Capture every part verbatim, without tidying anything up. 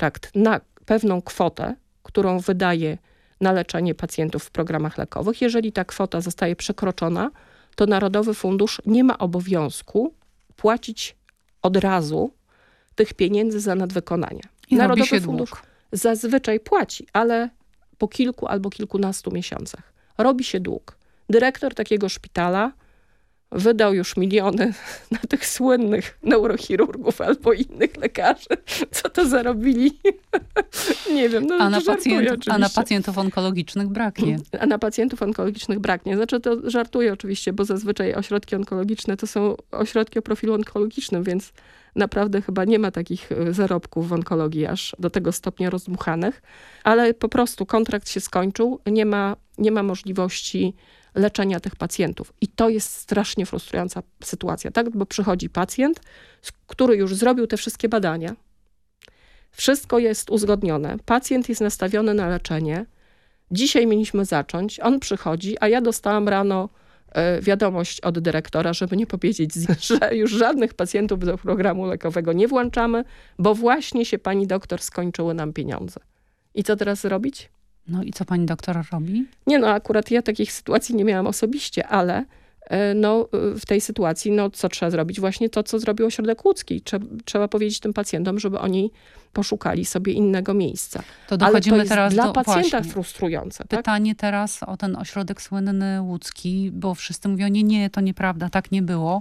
kontrakt na pewną kwotę, którą wydaje na leczenie pacjentów w programach lekowych. Jeżeli ta kwota zostaje przekroczona, to Narodowy Fundusz nie ma obowiązku płacić od razu tych pieniędzy za nadwykonania. I Narodowy robi się Fundusz dług. zazwyczaj płaci, ale po kilku albo kilkunastu miesiącach. Robi się dług. Dyrektor takiego szpitala wydał już miliony na tych słynnych neurochirurgów albo innych lekarzy. Co to zarobili? Nie wiem. No, a, na żartuję pacjentów, oczywiście. a na pacjentów onkologicznych braknie. A na pacjentów onkologicznych braknie. Znaczy to żartuję oczywiście, bo zazwyczaj ośrodki onkologiczne to są ośrodki o profilu onkologicznym, więc naprawdę chyba nie ma takich zarobków w onkologii aż do tego stopnia rozdmuchanych. Ale po prostu kontrakt się skończył. Nie ma, nie ma możliwości leczenia tych pacjentów. I to jest strasznie frustrująca sytuacja, tak? Bo przychodzi pacjent, który już zrobił te wszystkie badania. Wszystko jest uzgodnione. Pacjent jest nastawiony na leczenie. Dzisiaj mieliśmy zacząć. On przychodzi, a ja dostałam rano y, wiadomość od dyrektora, żeby nie powiedzieć, że już żadnych pacjentów do programu lekowego nie włączamy, bo właśnie się pani doktor skończyły nam pieniądze. I co teraz zrobić? No i co pani doktor robi? Nie no, akurat ja takich sytuacji nie miałam osobiście, ale no, w tej sytuacji, no co trzeba zrobić? Właśnie to, co zrobił Ośrodek Łódzki. Trzeba, trzeba powiedzieć tym pacjentom, żeby oni poszukali sobie innego miejsca. To dochodzimy ale to jest teraz dla do, pacjenta właśnie, frustrujące. Tak? Pytanie teraz o ten ośrodek słynny łódzki, bo wszyscy mówią, nie, nie, to nieprawda, tak nie było.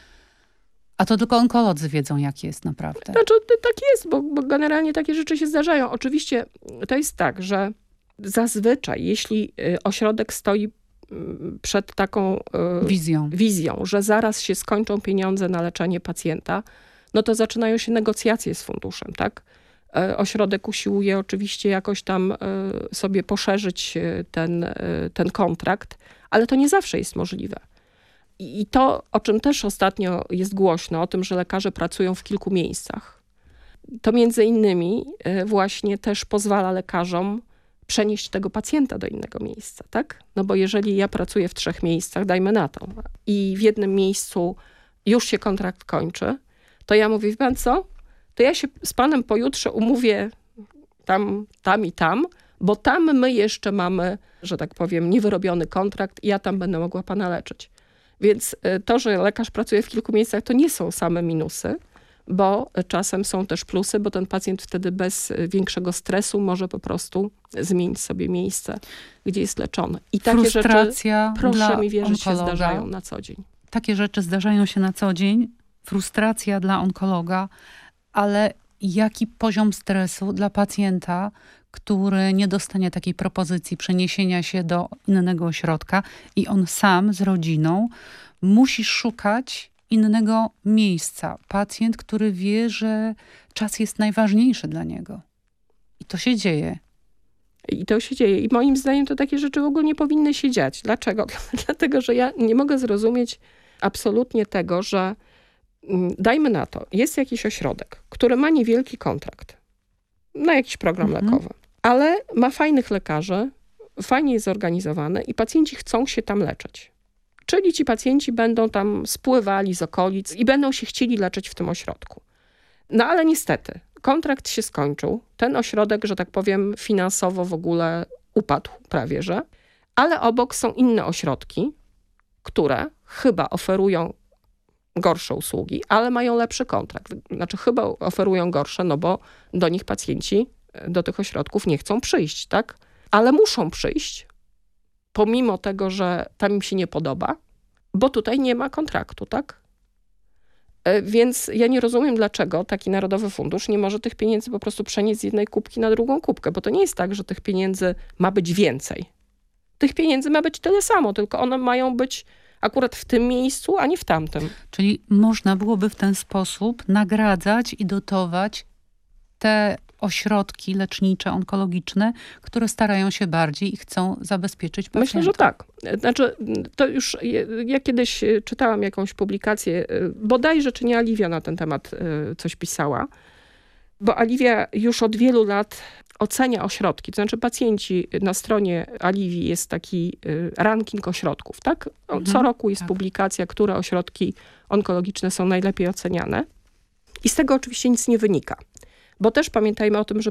A to tylko onkolodzy wiedzą, jak jest naprawdę. Znaczy, tak jest, bo, bo generalnie takie rzeczy się zdarzają. Oczywiście to jest tak, że zazwyczaj, jeśli ośrodek stoi przed taką y, wizją. wizją, że zaraz się skończą pieniądze na leczenie pacjenta, no to zaczynają się negocjacje z funduszem, tak? Y, ośrodek usiłuje oczywiście jakoś tam y, sobie poszerzyć ten, y, ten kontrakt, ale to nie zawsze jest możliwe. I, I to, o czym też ostatnio jest głośno, o tym, że lekarze pracują w kilku miejscach, to między innymi y, właśnie też pozwala lekarzom przenieść tego pacjenta do innego miejsca, tak? No bo jeżeli ja pracuję w trzech miejscach, dajmy na to, i w jednym miejscu już się kontrakt kończy, to ja mówię, wie pan co? To ja się z panem pojutrze umówię tam, tam i tam, bo tam my jeszcze mamy, że tak powiem, niewyrobiony kontrakt i ja tam będę mogła pana leczyć. Więc to, że lekarz pracuje w kilku miejscach, to nie są same minusy, bo czasem są też plusy, bo ten pacjent wtedy bez większego stresu może po prostu zmienić sobie miejsce, gdzie jest leczony. I takie Frustracja rzeczy, proszę dla mi wierzyć, onkologa. się zdarzają na co dzień. Takie rzeczy zdarzają się na co dzień. Frustracja dla onkologa, ale jaki poziom stresu dla pacjenta, który nie dostanie takiej propozycji przeniesienia się do innego ośrodka i on sam z rodziną musi szukać innego miejsca. Pacjent, który wie, że czas jest najważniejszy dla niego. I to się dzieje. I to się dzieje. I moim zdaniem to takie rzeczy w ogóle nie powinny się dziać. Dlaczego? Dlatego, że ja nie mogę zrozumieć absolutnie tego, że dajmy na to, jest jakiś ośrodek, który ma niewielki kontrakt na jakiś program mhm. lekowy, ale ma fajnych lekarzy, fajnie jest zorganizowany i pacjenci chcą się tam leczyć. Czyli ci pacjenci będą tam spływali z okolic i będą się chcieli leczyć w tym ośrodku. No ale niestety, kontrakt się skończył. Ten ośrodek, że tak powiem, finansowo w ogóle upadł prawie, że. Ale obok są inne ośrodki, które chyba oferują gorsze usługi, ale mają lepszy kontrakt. Znaczy chyba oferują gorsze, no bo do nich pacjenci, do tych ośrodków nie chcą przyjść, tak? Ale muszą przyjść, pomimo tego, że tam im się nie podoba, bo tutaj nie ma kontraktu, tak? Więc ja nie rozumiem, dlaczego taki Narodowy Fundusz nie może tych pieniędzy po prostu przenieść z jednej kubki na drugą kubkę, bo to nie jest tak, że tych pieniędzy ma być więcej. Tych pieniędzy ma być tyle samo, tylko one mają być akurat w tym miejscu, a nie w tamtym. Czyli można byłoby w ten sposób nagradzać i dotować te ośrodki lecznicze, onkologiczne, które starają się bardziej i chcą zabezpieczyć pacjenta. Myślę, że tak. Znaczy, to już ja kiedyś czytałam jakąś publikację, bodajże czy nie Aliwia na ten temat coś pisała, bo Aliwia już od wielu lat ocenia ośrodki. To znaczy pacjenci, na stronie Aliwii jest taki ranking ośrodków, tak? Mhm, Co roku jest tak. publikacja, które ośrodki onkologiczne są najlepiej oceniane. I z tego oczywiście nic nie wynika. Bo też pamiętajmy o tym, że